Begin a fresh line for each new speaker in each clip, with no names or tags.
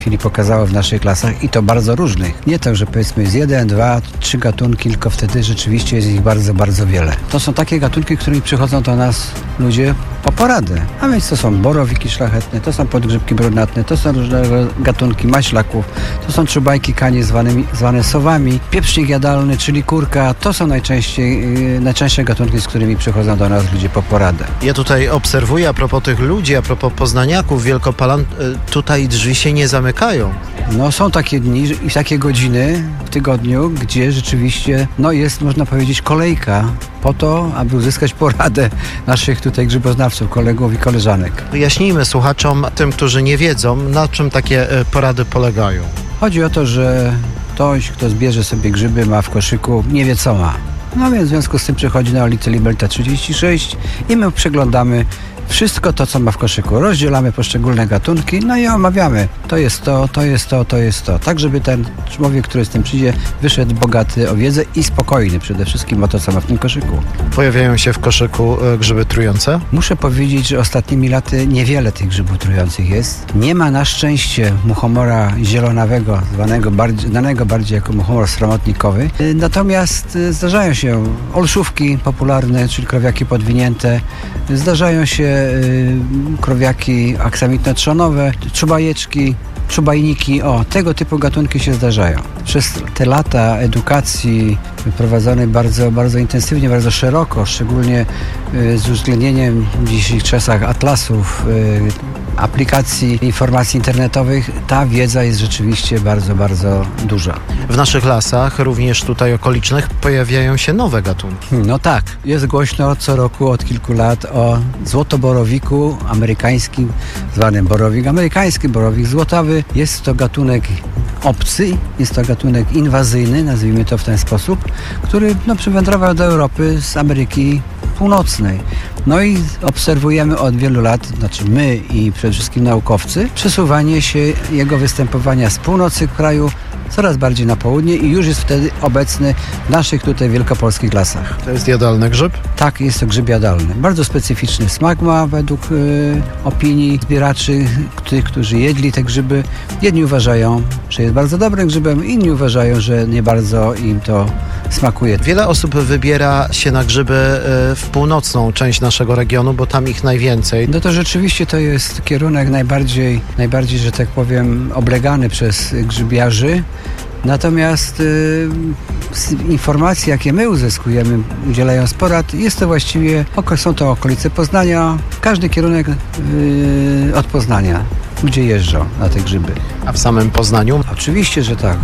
chwili pokazało w naszych klasach i to bardzo różnych. Nie tak, że powiedzmy jest 1, 2, 3 gatunki, tylko wtedy rzeczywiście jest ich bardzo, bardzo wiele. To są takie gatunki, którymi przychodzą do nas ludzie po poradę. A więc to są borowiki szlachetne, to są podgrzybki brunatne, to są różne gatunki maślaków, to są czubajki kanie zwane sowami, pieprznik jadalny, czyli kurka. To są najczęstsze gatunki, z którymi przychodzą do nas ludzie po poradę.
Ja tutaj obserwuję a propos tych ludzi, a propos poznaniaków, Wielkopolan, tutaj drzwi się nie zamykają.
No są takie dni i takie godziny w tygodniu, gdzie rzeczywiście jest, można powiedzieć, kolejka po to, aby uzyskać poradę naszych tutaj grzyboznawców, kolegów i koleżanek.
Wyjaśnijmy słuchaczom, tym, którzy nie wiedzą, na czym takie porady polegają.
Chodzi o to, że ktoś, kto zbierze sobie grzyby, ma w koszyku, nie wie co ma. No więc w związku z tym przychodzi na ulicę Libelta 36 i my przeglądamy wszystko to, co ma w koszyku. Rozdzielamy poszczególne gatunki, no i omawiamy. To jest to, to jest to, to jest to. Tak, żeby ten człowiek, który z tym przyjdzie, wyszedł bogaty o wiedzę i spokojny przede wszystkim o to, co ma w tym koszyku.
Pojawiają się w koszyku grzyby trujące?
Muszę powiedzieć, że ostatnimi laty niewiele tych grzybów trujących jest. Nie ma na szczęście muchomora zielonawego, znanego bardziej jako muchomor sromotnikowy. Natomiast zdarzają się olszówki popularne, czyli krowiaki podwinięte. Zdarzają się krowiaki aksamitno-trzonowe, czubajeczki, czubajniki, tego typu gatunki się zdarzają. Przez te lata edukacji prowadzonej bardzo, bardzo intensywnie, bardzo szeroko, szczególnie z uwzględnieniem w dzisiejszych czasach atlasów, aplikacji informacji internetowych, ta wiedza jest rzeczywiście bardzo, bardzo duża.
W naszych lasach, również tutaj okolicznych, pojawiają się nowe gatunki.
No tak, jest głośno co roku od kilku lat o złotoborowiku amerykańskim, zwanym borowik amerykański, borowik złotawy. Jest to gatunek obcy, jest to gatunek inwazyjny, nazwijmy to w ten sposób, który przywędrował do Europy z Ameryki Północnej. No i obserwujemy od wielu lat, znaczy my i przede wszystkim naukowcy, przesuwanie się jego występowania z północy kraju coraz bardziej na południe i już jest wtedy obecny w naszych tutaj wielkopolskich lasach.
To jest jadalny grzyb?
Tak, jest to grzyb jadalny. Bardzo specyficzny smak ma według opinii zbieraczy, tych, którzy jedli te grzyby. Jedni uważają, że jest bardzo dobrym grzybem, inni uważają, że nie bardzo im to smakuje.
Wiele osób wybiera się na grzyby w północną część naszego regionu, bo tam ich najwięcej.
No to rzeczywiście to jest kierunek najbardziej, że tak powiem, oblegany przez grzybiarzy. Natomiast informacje, jakie my uzyskujemy, udzielając porad, są to okolice Poznania, każdy kierunek od Poznania, gdzie jeżdżą na te grzyby.
A w samym Poznaniu?
Oczywiście, że tak.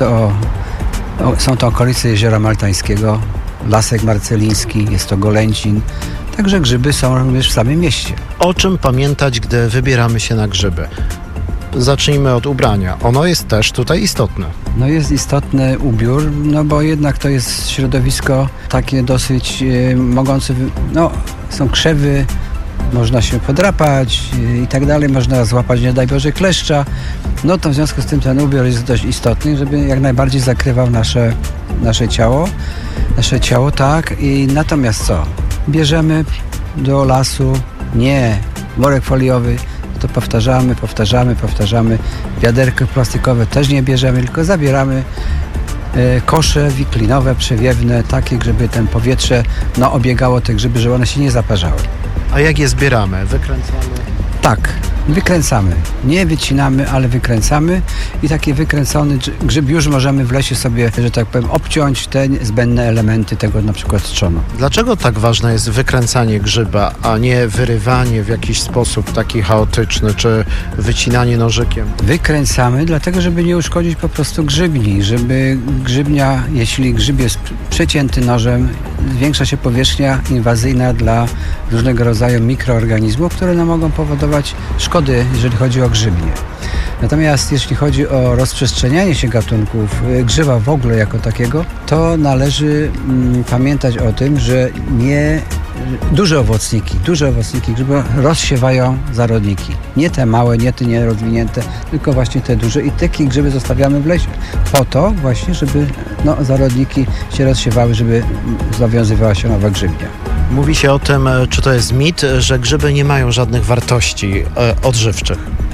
Są to okolice Jeziora Maltańskiego, Lasek Marceliński, jest to Golęcin. Także grzyby są również w samym mieście.
O czym pamiętać, gdy wybieramy się na grzyby? Zacznijmy od ubrania. Ono jest też tutaj istotne.
No jest istotny ubiór, bo jednak to jest środowisko takie dosyć mogące, są krzewy, można się podrapać i tak dalej, można złapać, nie daj Boże, kleszcza. No to w związku z tym ten ubiór jest dość istotny, żeby jak najbardziej zakrywał nasze ciało, tak. I natomiast co? Bierzemy do lasu nie worek foliowy, to powtarzamy. Wiaderko plastikowe też nie bierzemy, tylko zabieramy kosze wiklinowe, przewiewne, takie, żeby ten powietrze obiegało te grzyby, żeby one się nie zaparzały.
A jak je zbieramy? Wykręcamy?
Tak, wykręcamy. Nie wycinamy, ale wykręcamy i taki wykręcony grzyb już możemy w lesie sobie, że tak powiem, obciąć te zbędne elementy tego na przykład trzonu.
Dlaczego tak ważne jest wykręcanie grzyba, a nie wyrywanie w jakiś sposób taki chaotyczny, czy wycinanie nożykiem?
Wykręcamy, dlatego żeby nie uszkodzić po prostu grzybni, żeby grzybnia, jeśli grzyb jest przecięty nożem, zwiększa się powierzchnia inwazyjna dla różnego rodzaju mikroorganizmów, które mogą powodować szkody, jeżeli chodzi o grzybnię. Natomiast jeśli chodzi o rozprzestrzenianie się gatunków grzyba w ogóle jako takiego, to należy pamiętać o tym, że duże owocniki grzyba rozsiewają zarodniki. Nie te małe, nie te nierozwinięte, tylko właśnie te duże i takie grzyby zostawiamy w lesie. Po to właśnie, żeby zarodniki się rozsiewały, żeby zawiązywała się nowa grzybnia.
Mówi się o tym, czy to jest mit, że grzyby nie mają żadnych wartości odżywczych.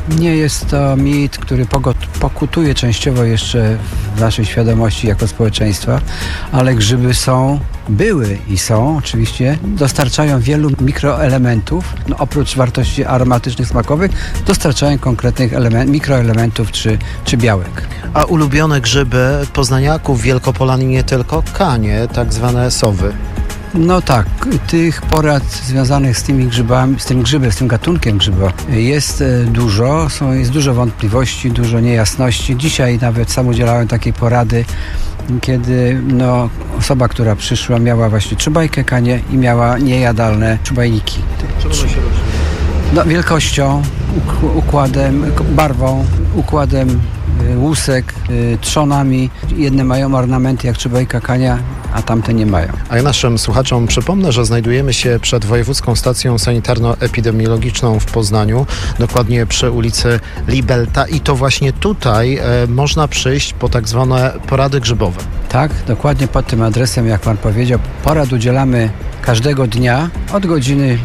Nie jest to mit, który pokutuje częściowo jeszcze w naszej świadomości jako społeczeństwa, ale grzyby były i są oczywiście, dostarczają wielu mikroelementów, oprócz wartości aromatycznych, smakowych, dostarczają konkretnych mikroelementów czy białek.
A ulubione grzyby poznaniaków, Wielkopolan i nie tylko, kanie, tak zwane sowy.
No tak, tych porad związanych z tymi grzybami, z tym gatunkiem grzyba jest dużo, jest dużo wątpliwości, dużo niejasności. Dzisiaj nawet sam udzielałem takiej porady, kiedy osoba, która przyszła, miała właśnie czubajkę kanie i miała niejadalne czubajniki.
Czym one się różnią?
Wielkością, układem, barwą, układem łusek, trzonami. Jedne mają ornamenty jak czubajka kania, a tamte nie mają.
A ja naszym słuchaczom przypomnę, że znajdujemy się przed Wojewódzką Stacją Sanitarno-Epidemiologiczną w Poznaniu, dokładnie przy ulicy Libelta i to właśnie tutaj można przyjść po tak zwane porady grzybowe.
Tak, dokładnie pod tym adresem, jak pan powiedział. Porad udzielamy każdego dnia od godziny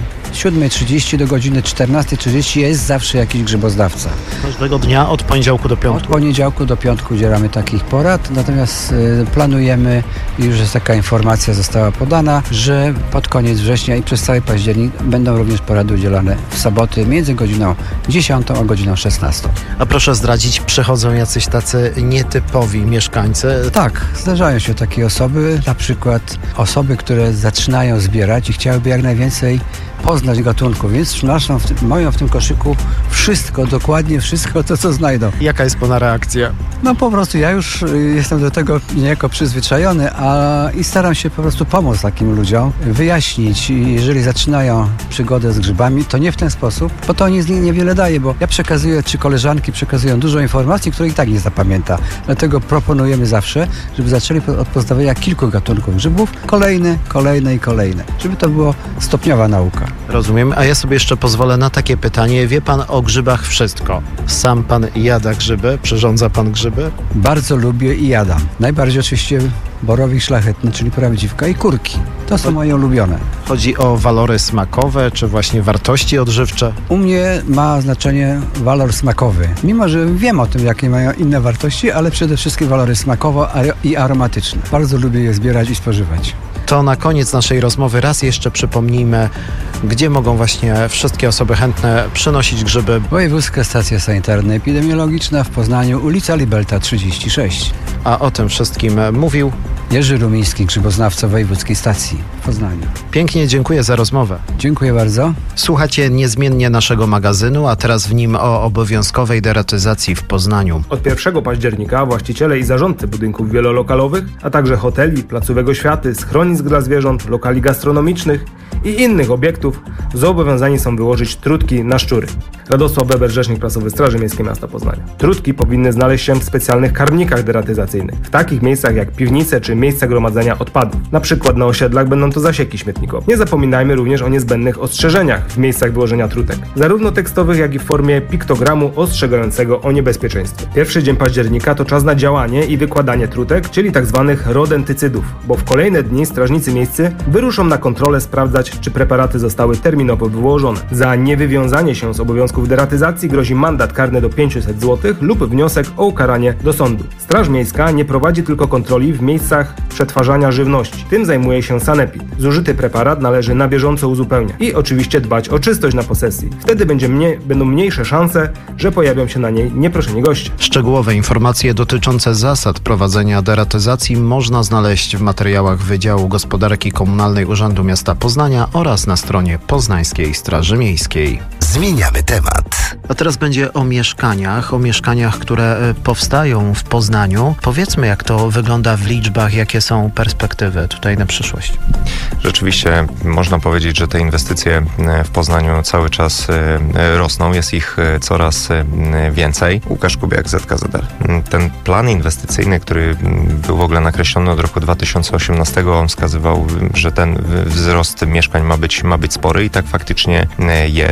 7:30 do godziny 14:30 jest zawsze jakiś grzyboznawca.
Każdego dnia od poniedziałku do piątku?
Od poniedziałku do piątku udzielamy takich porad, natomiast planujemy, i już jest taka informacja została podana, że pod koniec września i przez cały październik będą również porady udzielane w soboty między godziną 10 a godziną 16.
A proszę zdradzić, przychodzą jacyś tacy nietypowi mieszkańcy? Tak,
zdarzają się takie osoby, na przykład osoby, które zaczynają zbierać i chciałyby jak najwięcej poznać gatunków, więc mają w tym koszyku wszystko, dokładnie wszystko to, co znajdą.
Jaka jest pana reakcja?
Po prostu ja już jestem do tego niejako przyzwyczajony i staram się po prostu pomóc takim ludziom, wyjaśnić, jeżeli zaczynają przygodę z grzybami, to nie w ten sposób, bo to nic niewiele daje, bo ja przekazuję, czy koleżanki przekazują dużo informacji, które i tak nie zapamięta. Dlatego proponujemy zawsze, żeby zaczęli od poznawania kilku gatunków grzybów, kolejne i kolejne, żeby to była stopniowa nauka.
Rozumiem, a ja sobie jeszcze pozwolę na takie pytanie. Wie pan o grzybach wszystko? Sam pan jada grzyby? Przyrządza pan grzyby?
Bardzo lubię i jadam. Najbardziej oczywiście borowik szlachetny, czyli prawdziwka i kurki. To są moje ulubione.
Chodzi o walory smakowe, czy właśnie wartości odżywcze?
U mnie ma znaczenie walor smakowy. Mimo że wiem o tym, jakie mają inne wartości, ale przede wszystkim walory smakowe i aromatyczne. Bardzo lubię je zbierać i spożywać.
To na koniec naszej rozmowy raz jeszcze przypomnijmy, gdzie mogą właśnie wszystkie osoby chętne przynosić grzyby.
Wojewódzka Stacja Sanitarno-Epidemiologiczna w Poznaniu, ulica Libelta 36.
A o tym wszystkim mówił
Jerzy Rumiński, grzyboznawca Wojewódzkiej Stacji w Poznaniu.
Pięknie dziękuję za rozmowę.
Dziękuję bardzo.
Słuchacie niezmiennie naszego magazynu, a teraz w nim o obowiązkowej deratyzacji w Poznaniu.
Od 1 października właściciele i zarządcy budynków wielolokalowych, a także hoteli, placówek oświaty, schronisk dla zwierząt, lokali gastronomicznych i innych obiektów zobowiązani są wyłożyć trutki na szczury. Radosław Weber, rzecznik prasowy Straży Miejskiej Miasta Poznania. Trutki powinny znaleźć się w specjalnych karmnikach deratyzacyjnych, w takich miejscach jak piwnice czy miejsca gromadzenia odpadów. Na przykład na osiedlach będą to zasieki śmietnikowe. Nie zapominajmy również o niezbędnych ostrzeżeniach w miejscach wyłożenia trutek, zarówno tekstowych, jak i w formie piktogramu ostrzegającego o niebezpieczeństwie. Pierwszy dzień października to czas na działanie i wykładanie trutek, czyli tzw. rodentycydów, bo w kolejne dni strażnicy miejscy wyruszą na kontrolę sprawdzać, czy preparaty zostały terminowo wyłożone. Za niewywiązanie się z obowiązków deratyzacji grozi mandat karny do 500 zł lub wniosek o ukaranie do sądu. Straż Miejska nie prowadzi tylko kontroli w miejscach przetwarzania żywności. Tym zajmuje się sanepid. Zużyty preparat należy na bieżąco uzupełniać i oczywiście dbać o czystość na posesji. Wtedy będą mniejsze szanse, że pojawią się na niej nieproszeni goście.
Szczegółowe informacje dotyczące zasad prowadzenia deratyzacji można znaleźć w materiałach Wydziału Gospodarki Komunalnej Urzędu Miasta Poznania oraz na stronie Poznańskiej Straży Miejskiej.
Zmieniamy temat.
A teraz będzie o mieszkaniach, które powstają w Poznaniu. Powiedzmy, jak to wygląda w liczbach, jakie są perspektywy tutaj na przyszłość.
Rzeczywiście można powiedzieć, że te inwestycje w Poznaniu cały czas rosną, jest ich coraz więcej. Łukasz Kubiak, ZKZR. Ten plan inwestycyjny, który był w ogóle nakreślony od roku 2018, on wskazywał, że ten wzrost mieszkań ma być spory i tak faktycznie jest.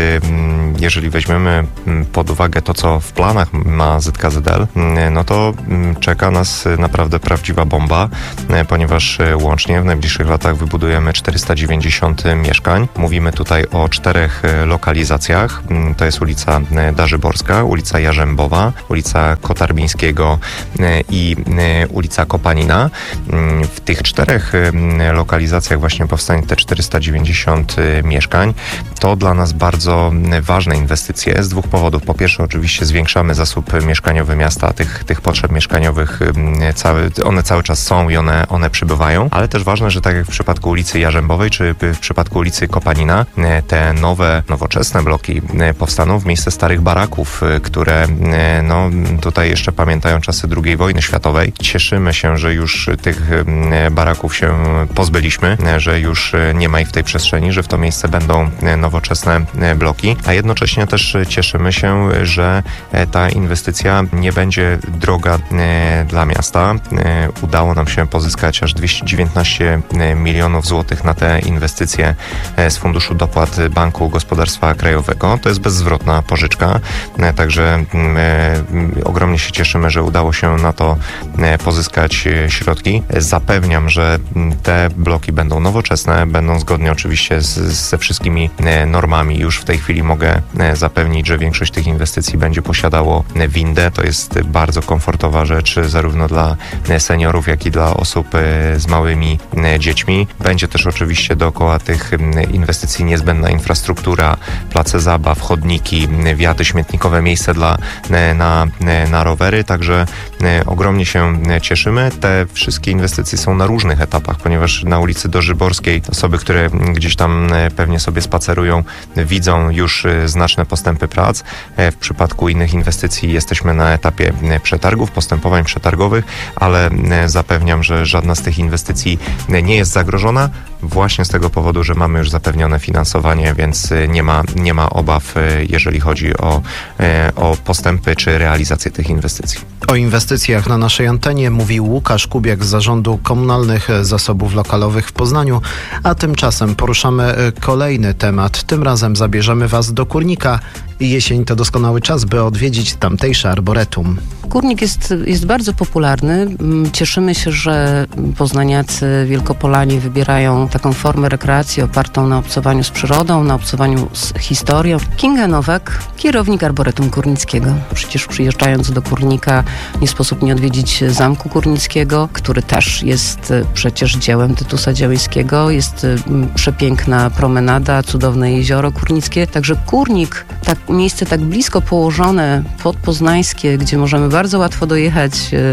jeżeli weźmiemy pod uwagę to, co w planach ma ZKZL, no to czeka nas naprawdę prawdziwa bomba, ponieważ łącznie w najbliższych latach wybudujemy 490 mieszkań. Mówimy tutaj o 4 lokalizacjach. To jest ulica Darzyborska, ulica Jarzębowa, ulica Kotarbińskiego i ulica Kopanina. W tych 4 lokalizacjach właśnie powstanie te 490 mieszkań. To dla nas bardzo ważne inwestycje z 2 powodów. Po pierwsze, oczywiście zwiększamy zasób mieszkaniowy miasta, tych potrzeb mieszkaniowych one cały czas są i one przybywają, ale też ważne, że tak jak w przypadku ulicy Jarzębowej czy w przypadku ulicy Kopanina, te nowoczesne bloki powstaną w miejsce starych baraków, które tutaj jeszcze pamiętają czasy II wojny światowej. Cieszymy się, że już tych baraków się pozbyliśmy, że już nie ma ich w tej przestrzeni, że w to miejsce będą nowoczesne bloki, a jednocześnie też cieszymy się, że ta inwestycja nie będzie droga dla miasta. Udało nam się pozyskać aż 219 milionów złotych na te inwestycje z Funduszu Dopłat Banku Gospodarstwa Krajowego. To jest bezzwrotna pożyczka, także ogromnie się cieszymy, że udało się na to pozyskać środki. Zapewniam, że te bloki będą nowoczesne, będą zgodnie oczywiście ze wszystkimi normami. Już w tej chwili mogę zapewnić, że większość tych inwestycji będzie posiadało windę. To jest bardzo komfortowa rzecz zarówno dla seniorów, jak i dla osób z małymi dziećmi. Będzie też oczywiście dookoła tych inwestycji niezbędna infrastruktura, place zabaw, chodniki, wjazdy śmietnikowe, miejsce na rowery, także ogromnie się cieszymy. Te wszystkie inwestycje są na różnych etapach, ponieważ na ulicy Darzyborskiej osoby, które gdzieś tam pewnie sobie spacerują, widzą już znaczne postępy prac. W przypadku innych inwestycji jesteśmy na etapie przetargów, postępowań przetargowych, ale zapewniam, że żadna z tych inwestycji nie jest zagrożona właśnie z tego powodu, że mamy już zapewnione finansowanie, więc nie ma obaw, jeżeli chodzi o postępy czy realizację tych inwestycji.
O inwestycjach na naszej antenie mówił Łukasz Kubiak z Zarządu Komunalnych Zasobów Lokalowych w Poznaniu, a tymczasem poruszamy kolejny temat. Tym razem zabierzemy Was do Kurnika. Jesień to doskonały czas, by odwiedzić tamtejsze arboretum.
Kurnik jest bardzo popularny. Cieszymy się, że poznaniacy, wielkopolanie wybierają taką formę rekreacji opartą na obcowaniu z przyrodą, na obcowaniu z historią. Kinga Nowak, kierownik Arboretum Kurnickiego. Przecież przyjeżdżając do Kurnika nie sposób nie odwiedzić Zamku Kurnickiego, który też jest przecież dziełem Tytusa Działyńskiego. Jest przepiękna promenada, cudowne jezioro kurnickie. Także Kurnik, miejsce tak blisko położone, podpoznańskie, gdzie możemy bardzo łatwo dojechać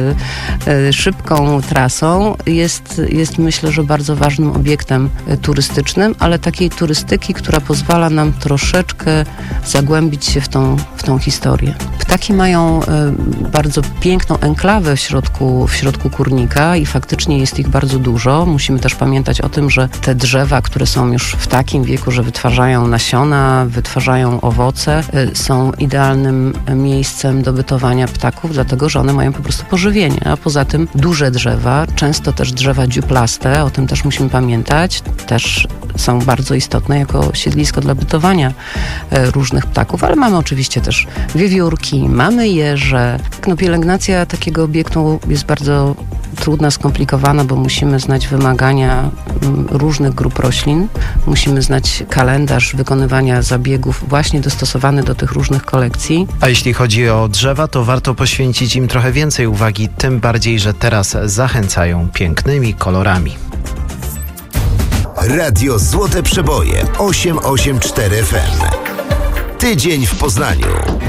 szybką trasą, jest myślę, że bardzo ważnym obiektem turystycznym, ale takiej turystyki, która pozwala nam troszeczkę zagłębić się w tą historię. Ptaki mają bardzo piękną enklawę w środku Kurnika i faktycznie jest ich bardzo dużo. Musimy też pamiętać o tym, że te drzewa, które są już w takim wieku, że wytwarzają nasiona, wytwarzają owoce, są idealnym miejscem do bytowania ptaków, dlatego że one mają po prostu pożywienie. A poza tym duże drzewa, często też drzewa dziuplaste, o tym też musimy pamiętać, też są bardzo istotne jako siedlisko dla bytowania różnych ptaków, ale mamy oczywiście też wiewiórki, mamy jeże. Pielęgnacja takiego obiektu jest bardzo trudna, skomplikowana, bo musimy znać wymagania różnych grup roślin, musimy znać kalendarz wykonywania zabiegów właśnie dostosowany do tych różnych kolekcji.
A jeśli chodzi o drzewa, to warto poświęcić im trochę więcej uwagi, tym bardziej, że teraz zachęcają pięknymi kolorami.
Radio Złote Przeboje 884 FM. Tydzień w Poznaniu.